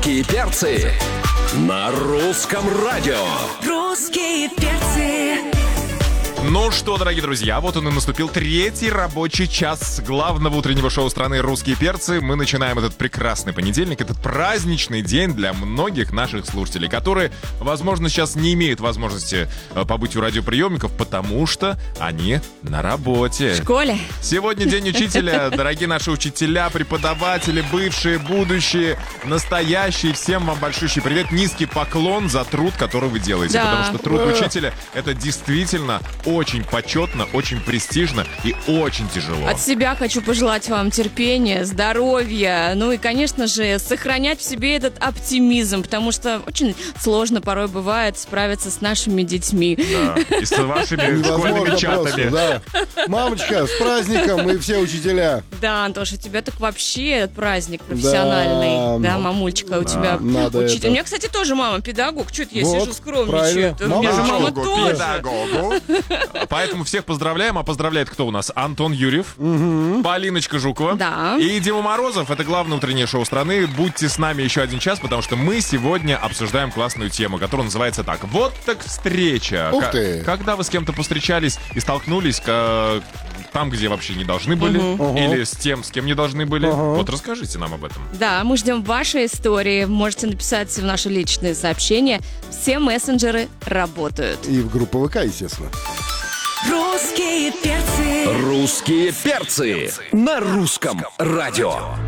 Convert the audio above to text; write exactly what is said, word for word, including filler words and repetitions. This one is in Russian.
Русские перцы на русском радио. Русские перцы. Ну что, дорогие друзья, вот он и наступил третий рабочий час главного утреннего шоу страны «Русские перцы». Мы начинаем этот прекрасный понедельник, этот праздничный день для многих наших слушателей, которые, возможно, сейчас не имеют возможности побыть у радиоприемников, потому что они на работе. В школе. Сегодня день учителя. Дорогие наши учителя, преподаватели, бывшие, будущие, настоящие, всем вам большущий привет. Низкий поклон за труд, который вы делаете. Да. Потому что труд учителя — это действительно очень почетно, очень престижно и очень тяжело. От себя хочу пожелать вам терпения, здоровья, ну и, конечно же, сохранять в себе этот оптимизм, потому что очень сложно порой бывает справиться с нашими детьми. Да. И с вашими школьными чатами. Да. Мамочка, с праздником, мы все учителя. Да, Антош, у тебя так вообще праздник профессиональный. Да, Да. мамулечка, у Да. тебя Надо учитель. это. У меня, кстати, тоже мама педагог. Чё это я Вот, сижу скромничаю? правильно. У меня же мама Педагогу, тоже. педагогу. Поэтому всех поздравляем. А поздравляет кто у нас? Антон Юрьев, Полиночка Жукова Да. и Дима Морозов. Это главное утреннее шоу страны. Будьте с нами еще один час, потому что мы сегодня обсуждаем классную тему, которая называется так. Вот так встреча. Ух К- ты. Когда вы с кем-то повстречались и столкнулись к- там, где вообще не должны были, или с тем, с кем не должны были. Вот расскажите нам об этом. Да, мы ждем вашей истории. Можете написать в наши личные сообщения. Все мессенджеры работают. И в группу ВК, естественно. Русские перцы. Русские перцы на русском радио.